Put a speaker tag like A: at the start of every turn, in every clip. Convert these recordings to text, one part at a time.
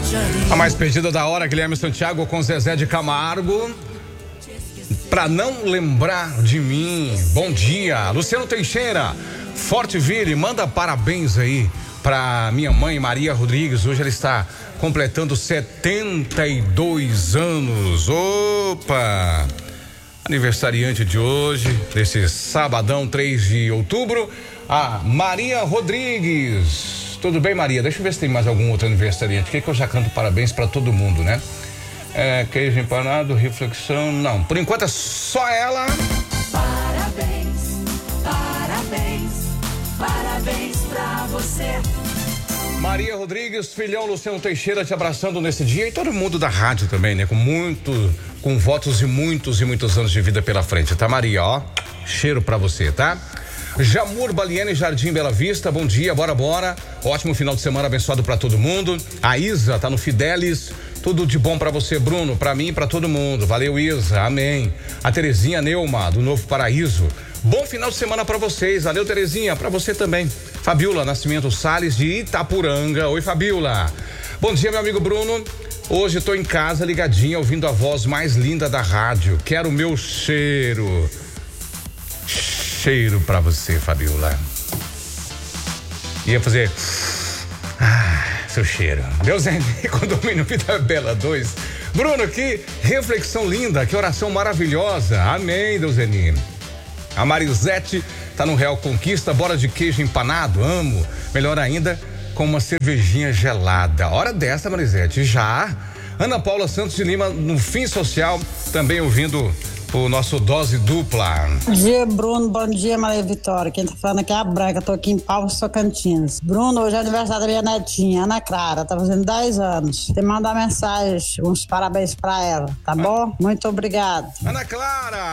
A: A mais pedida da hora, Guilherme Santiago com Zezé de Camargo. Pra não lembrar de mim. Bom dia, Luciano Teixeira, Forteville, manda parabéns aí pra minha mãe Maria Rodrigues. Hoje ela está completando 72 anos. Opa! Aniversariante de hoje, desse sabadão, 3 de outubro, a Maria Rodrigues. Tudo bem, Maria? Deixa eu ver se tem mais algum outro aniversariante. Que eu já canto parabéns pra todo mundo, né? Queijo empanado, reflexão, não. Por enquanto é só ela.
B: Parabéns, parabéns, parabéns pra você.
A: Maria Rodrigues, filhão Luciano Teixeira te abraçando nesse dia, e todo mundo da rádio também, né? Com votos e muitos anos de vida pela frente, tá, Maria? Ó, cheiro pra você, tá? Jamur Baliene, Jardim Bela Vista, bom dia, bora. Ótimo final de semana abençoado pra todo mundo. A Isa tá no Fidelis, tudo de bom pra você, Bruno, pra mim e pra todo mundo. Valeu, Isa, amém. A Terezinha Neuma, do Novo Paraíso. Bom final de semana pra vocês, valeu, Terezinha, pra você também. Fabiola Nascimento Salles de Itapuranga. Oi, Fabiola. Bom dia, meu amigo Bruno. Hoje tô em casa ligadinha, ouvindo a voz mais linda da rádio. Quero o meu cheiro. Cheiro pra você, Fabiola. Ia fazer seu cheiro. Deus é condomínio Vida Bela 2. Bruno, que reflexão linda, que oração maravilhosa. Amém, Deuseni. A Marisete tá no Real Conquista, bora de queijo empanado, amo. Melhor ainda, com uma cervejinha gelada. Hora dessa, Marisete, já. Ana Paula Santos de Lima, no Fim Social, também ouvindo o nosso Dose Dupla.
C: Bom dia, Bruno. Bom dia, Maria Vitória. Quem tá falando aqui é a Branca. Tô aqui em Palmas, Tocantins. Bruno, hoje é aniversário da minha netinha, Ana Clara. Tá fazendo 10 anos. Você manda mensagem, uns parabéns pra ela, tá bom? Muito obrigado.
A: Ana Clara!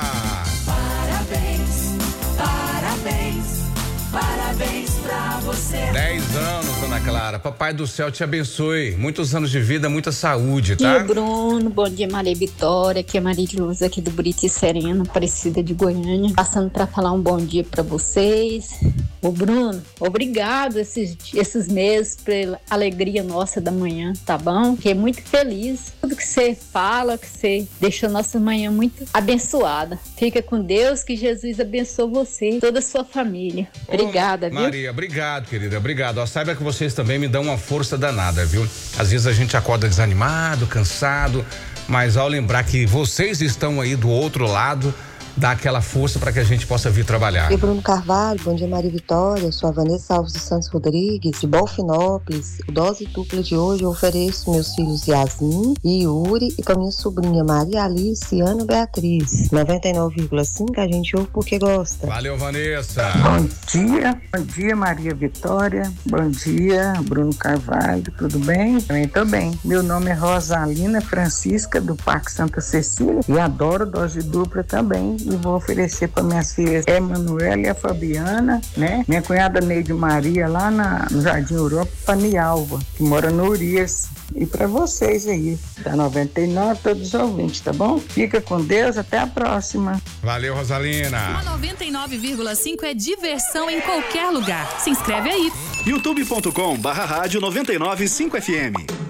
B: Parabéns, parabéns, parabéns pra você.
A: 10 anos, Ana Clara. Papai do céu te abençoe. Muitos anos de vida, muita saúde, tá?
D: Bom dia, Bruno. Bom dia, Maria Vitória. Aqui é Maria de Luz, aqui do Buriti Serena, Aparecida de Goiânia. Passando pra falar um bom dia pra vocês. Ô, Bruno, obrigado esses meses pela alegria nossa da manhã, tá bom? Fiquei muito feliz. Tudo que você fala, que você deixou nossa manhã muito abençoada. Fica com Deus, que Jesus abençoe você e toda a sua família. Obrigada, viu?
A: Maria, obrigado, querida, obrigado. Ó, saiba que vocês também me dão uma força danada, viu? Às vezes a gente acorda desanimado, cansado, mas ao lembrar que vocês estão aí do outro lado, dá aquela força para que a gente possa vir trabalhar.
E: E Bruno Carvalho, bom dia, Maria Vitória. Sou a Vanessa Alves dos Santos Rodrigues, de Bonfinópolis. O Dose Dupla de hoje eu ofereço meus filhos Yasmin e Yuri, e para minha sobrinha Maria Alice e Ana Beatriz. 99,5 a gente ouve porque gosta.
A: Valeu, Vanessa.
F: Bom dia, Maria Vitória. Bom dia, Bruno Carvalho. Tudo bem? Também tô bem. Meu nome é Rosalina Francisca, do Parque Santa Cecília, e adoro Dose Dupla também. E vou oferecer para minhas filhas Emanuela e a Fabiana, né? Minha cunhada Neide Maria, lá no Jardim Europa, para Nialva, que mora no Urias. E para vocês aí, da 99, todos os ouvintes, tá bom? Fica com Deus, até a próxima.
A: Valeu, Rosalina.
G: A 99,5 é diversão em qualquer lugar. Se inscreve aí.
H: youtube.com/rádio 995 FM.